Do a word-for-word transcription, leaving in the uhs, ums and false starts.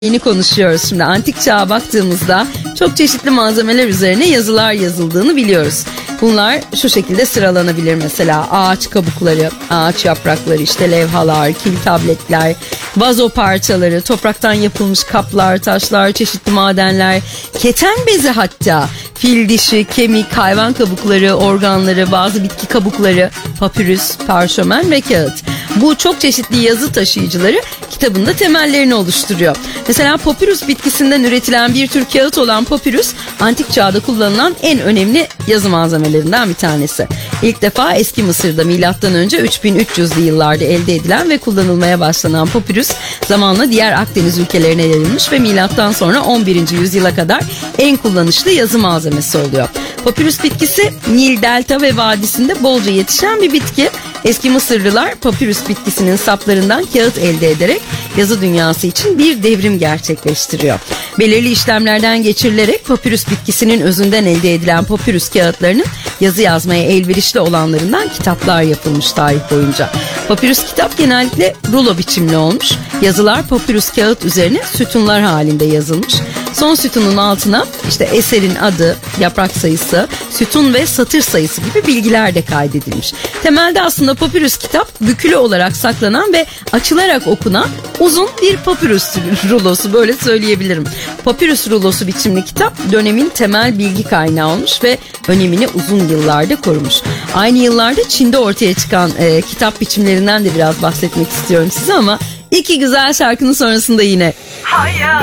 Yeni konuşuyoruz şimdi. Antik çağa baktığımızda çok çeşitli malzemeler üzerine yazılar yazıldığını biliyoruz. Bunlar şu şekilde sıralanabilir mesela: ağaç kabukları, ağaç yaprakları, işte levhalar, kil tabletler, vazo parçaları, topraktan yapılmış kaplar, taşlar, çeşitli madenler, keten bezi, hatta fil dişi, kemik, hayvan kabukları, organları, bazı bitki kabukları, papyrus, parşömen ve kağıt. Bu çok çeşitli yazı taşıyıcıları kitabın da temellerini oluşturuyor. Mesela papyrus bitkisinden üretilen bir tür kağıt olan papyrus, antik çağda kullanılan en önemli yazı malzemelerinden bir tanesi. İlk defa Eski Mısır'da milattan önce üç bin üç yüzlü yıllarda elde edilen ve kullanılmaya başlanan papyrus zamanla diğer Akdeniz ülkelerine yayılmış ve milattan sonra on birinci yüzyıla kadar en kullanışlı yazı malzemesi oluyor. Papyrus bitkisi Nil delta ve vadisinde bolca yetişen bir bitki. Eski Mısırlılar papyrus bitkisinin saplarından kağıt elde ederek yazı dünyası için bir devrim gerçekleştiriyor. Belirli işlemlerden geçirilerek papyrus bitkisinin özünden elde edilen papyrus kağıtlarının yazı yazmaya elverişli olanlarından kitaplar yapılmış tarih boyunca. Papyrus kitap genellikle rulo biçimli olmuş. Yazılar papyrus kağıt üzerine sütunlar halinde yazılmış. Son sütunun altına işte eserin adı, yaprak sayısı, sütun ve satır sayısı gibi bilgiler de kaydedilmiş. Temelde aslında papyrus kitap bükülü olarak saklanan ve açılarak okunan uzun bir papyrus rulosu, böyle söyleyebilirim. Papyrus rulosu biçimli kitap dönemin temel bilgi kaynağı olmuş ve önemini uzun yıllarda korumuş. Aynı yıllarda Çin'de ortaya çıkan e, kitap biçimlerinden de biraz bahsetmek istiyorum size, ama iki güzel şarkının sonrasında yine... Hayır.